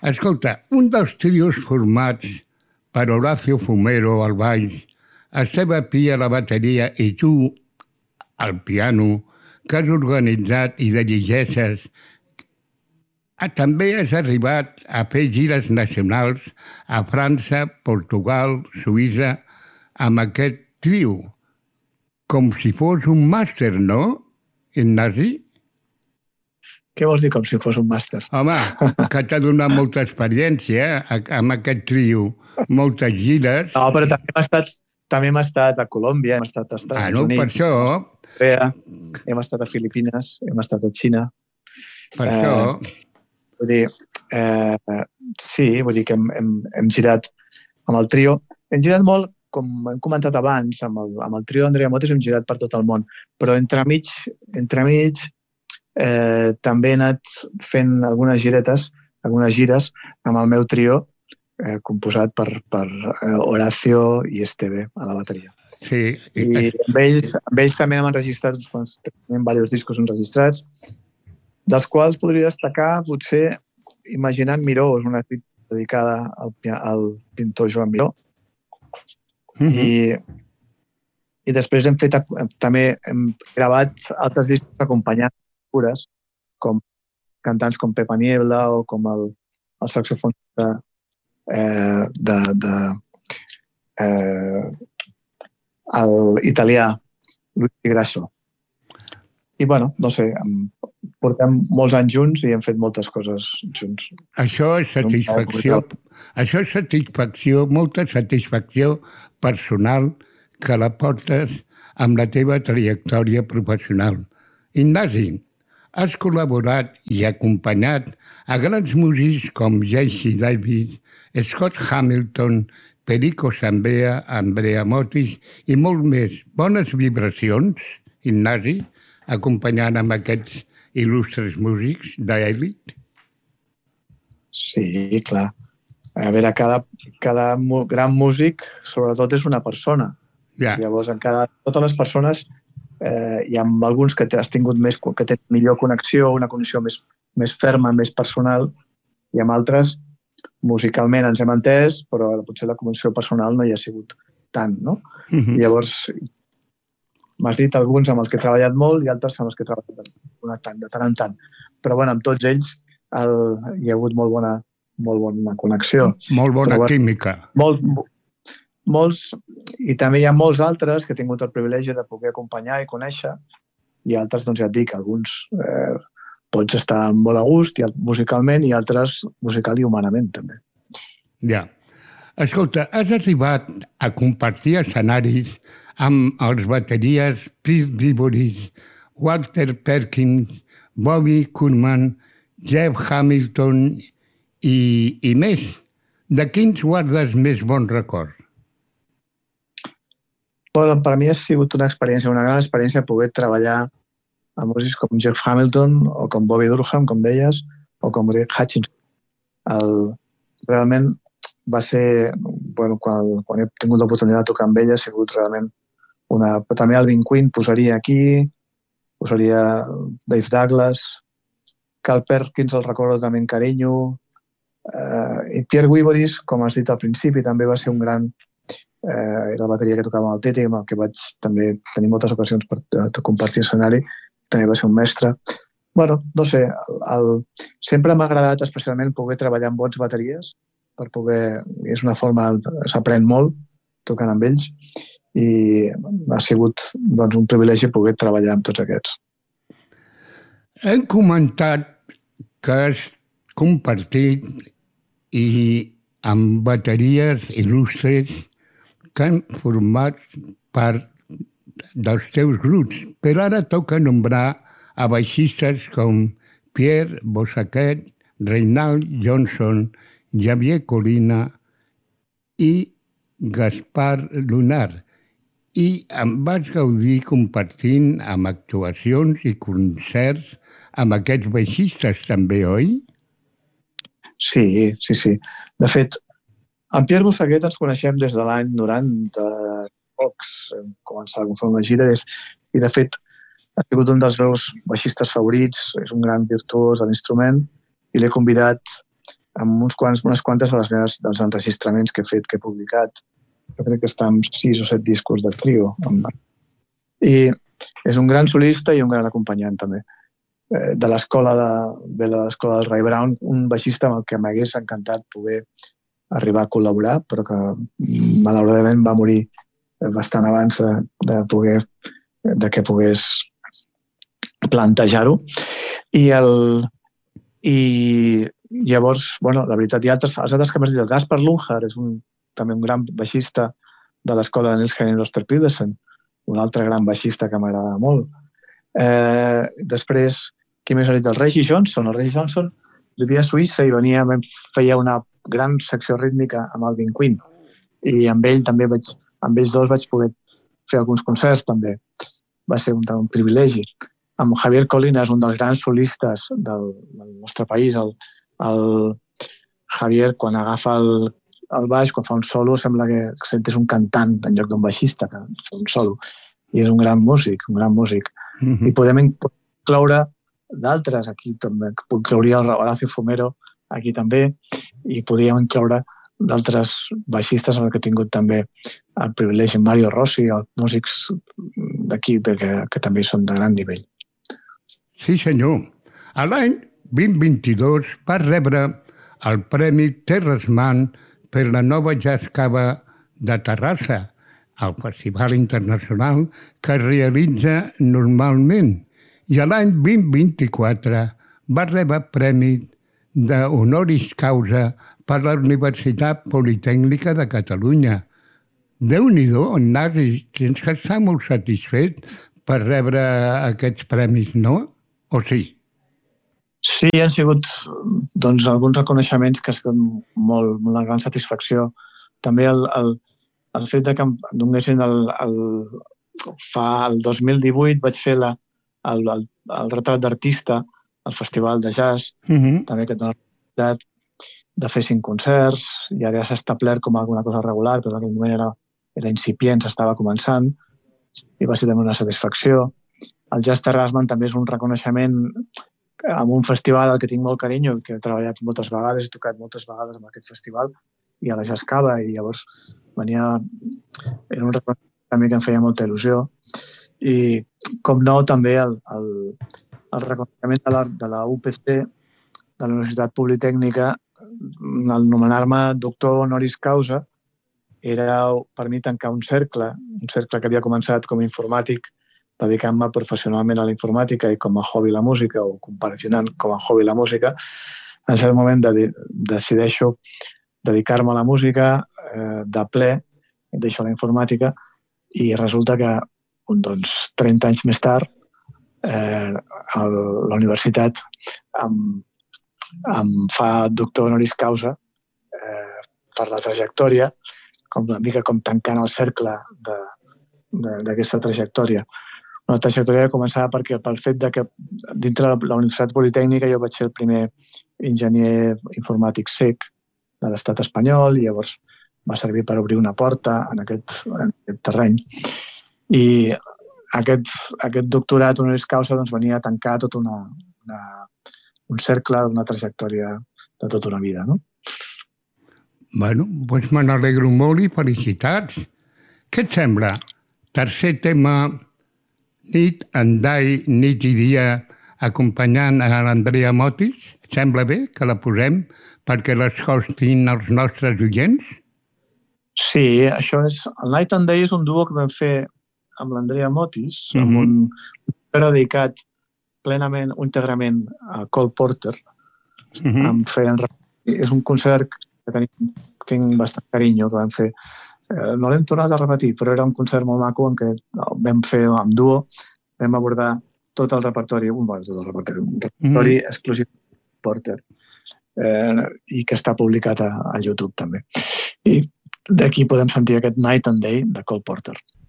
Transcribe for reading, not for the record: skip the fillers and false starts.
Escolta, un dels trios formats per Horacio Fumero al baix, Esteve Pi a la bateria i tu al piano, que has organitzat i dirigeixes, també has arribat a fer gires nacionals a França, Portugal, Suïssa, amb aquest trio, com si fos un màster, no, Ignasi? Què vols dir com si fos un màster? Home, que t'ha donat molta experiència amb aquest trio, moltes gires. No, però també hem estat a Colòmbia, hem estat als Estats Units. Per això... Hem estat a Filipines, hem estat a Xina. Per això... Vull dir, sí, vull dir que hem girat amb el trio. Hem girat molt, com hem comentat abans, amb el trio d'Andrea Motes hem girat per tot el món, però entremig també he anat fent algunes gires amb el meu trio, composat per Horacio i Esteve a la bateria. Sí. I amb ells també hem enregistrat uns quants, tenim diversos discos enregistrats, dels quals podria destacar, potser, Imaginant Miró, és una crítica dedicada al pintor Joan Miró. I després també hem gravat altres discos acompanyant figures, com cantants com Pepa Niebla o com el saxofonista l'italià Luigi Grasso. I, bueno, no sé, portem molts anys junts i hem fet moltes coses junts. Això és satisfacció. Això és satisfacció, molta satisfacció personal que la portes amb la teva trajectòria professional. Ignasi, has col·laborat i acompanyat a grans músics com J.C. Davis, Scott Hamilton, Perico Zambea, Andrea Motis i molt més. Bones vibracions, Ignasi, acompanyant amb aquests il·lustres músics d'èlit? Sí, clar. A veure, cada gran músic, sobretot, és una persona. Ja. Llavors, totes les persones, hi ha alguns que has tingut que tenen millor connexió, una connexió més ferma, més personal, i amb altres, musicalment ens hem entès, però potser la connexió personal no hi ha sigut tant, no? Llavors, m'has dit alguns amb els que he treballat molt i altres amb els que he treballat de tant en tant. Però, bueno, amb tots ells hi ha hagut molt bona connexió. Molt bona química. Molts, i també hi ha molts altres que he tingut el privilegi de poder acompanyar i conèixer, i altres, doncs ja et dic, alguns pots estar molt a gust musicalment i altres musical i humanament també. Ja. Escolta, has arribat a compartir escenaris amb els bateries Chris Viboris, Walter Perkins, Bobby Kurman, Jeff Hamilton i més. De quins guardes més bons records? Bueno, per mi ha sigut una gran experiència poder treballar amb músics com Jeff Hamilton o com Bobby Durham, com deies, o com Greg Hutchinson. Realment va ser, bueno, quan he tingut l'oportunitat de tocar amb ell, ha sigut realment però també Alvin Queen posaria aquí, posaria Dave Douglas, Carl Perkins el recordo també en carinyo, i Pierre Viboris, com has dit al principi, també va ser un gran, era la bateria que tocava amb el Tete, amb el que vaig també tenir moltes ocasions per compartir escenari, també va ser un mestre. Bueno, no sé, sempre m'ha agradat especialment poder treballar amb bones bateries, és una forma, s'aprèn molt tocant amb ells, i ha sigut un privilegi poder treballar amb tots aquests. Hem comentat que has compartit i amb bateries il·lustres que han format part dels teus grups, però ara toca nombrar a baixistes com Pierre Bosaquet, Reinald Johnson, Javier Colina i Gaspar Lunar. I em vaig gaudir compartint amb actuacions i concerts amb aquests baixistes també, oi? Sí. De fet, amb Pierre Bosaquet ens coneixem des de l'any 90 pocs, començar a fer una gira, i de fet ha sigut un dels meus baixistes favorits, és un gran virtuós de l'instrument, i l'he convidat amb unes quantes dels enregistraments que he fet, que he publicat. Jo crec que està amb 6 o 7 discos de trio. I és un gran solista i un gran acompanyant, també. De l'escola del Ray Brown, un baixista amb el que m'hagués encantat poder arribar a col·laborar, però que malauradament va morir bastant abans de que pogués plantejar-ho. I llavors, la veritat, els altres que m'has dit, el Gaspar Lunhar és també un gran baixista de l'escola de Nils Henning Loster Pedersen, un altre gran baixista que m'agrada molt. Després, qui més ha dit? El Reggie Johnson. El Reggie Johnson vivia a Suïssa i feia una gran secció rítmica amb Alvin Queen. I amb ells dos vaig poder fer alguns concerts, també. Va ser un privilegi. Amb Javier Colinas, un dels grans solistes del nostre país. El Javier, quan agafa el baix, quan fa un solo, sembla que sentis un cantant en lloc d'un baixista que fa un solo. I és un gran músic, I podem incloure d'altres, aquí també inclouria el Horacio Fumero, aquí també, i podríem incloure d'altres baixistes amb el que he tingut també el privilegi, Mario Rossi, els músics d'aquí que també són de gran nivell. Sí, senyor. A l'any 2022 va rebre el Premi Terrassmann per la nova Jazz Cava de Terrassa, el festival internacional que es realitza normalment. I a l'any 2024 va rebre premi d'honoris causa per la Universitat Politècnica de Catalunya. Déu-n'hi-do, Ignasi, tens que estar molt satisfet per rebre aquests premis, no? O sí? Sí, han sigut alguns reconeixements que han sigut molt una gran satisfacció. També el fet que em donessin el 2018 vaig fer el retrat d'artista al Festival de Jazz, també que et dona l'oportunitat de fer 5 concerts, i ara ja s'ha establert com alguna cosa regular, però en aquell moment era incipient, s'estava començant, i va ser també una satisfacció. El Jazz Terrassmann també és un reconeixement amb un festival al que tinc molt carinyo, que he treballat moltes vegades, he tocat moltes vegades en aquest festival, i a la Jazz Cava, i llavors era un reconeixement també que em feia molta il·lusió. I, com no, també el reconeixement de la UPC, de la Universitat Politècnica, el nomenar-me doctor honoris causa, era per mi tancar un cercle que havia començat com a informàtic, dedicant-me professionalment a la informàtica i com a hobby la música, o compaginant com a hobby la música. En cert moment decideixo dedicar-me a la música de ple, deixo la informàtica, i resulta que 30 anys més tard la universitat em fa doctor honoris causa per la trajectòria, una mica com tancant el cercle d'aquesta trajectòria. Una trajectòria que començava pel fet que dintre de la Universitat Politècnica jo vaig ser el primer enginyer informàtic cec de l'estat espanyol, i llavors va servir per obrir una porta en aquest terreny. I aquest doctorat honoris causa venia a tancar tot un cercle, una trajectòria de tota una vida, no? Bueno, doncs me n'alegro molt i felicitats. Què et sembla? Tercer tema, nit i dia, acompanyant a l'Andrea Motis. Et sembla bé que la posem perquè l'escoltin els nostres oients? Sí, això és... El Night and Day és un duo que vam fer amb l'Andrea Motis, amb un dedicat plenament, íntegrament a Cole Porter. És un concert que tinc bastant carinyo, que vam fer. No l'hem tornat a repetir, però era un concert molt maco en què vam fer amb duo, vam abordar tot el repertori, un repertori exclusiu de Porter, i que està publicat a YouTube també. I d'aquí podem sentir aquest Night and Day de Cole Porter.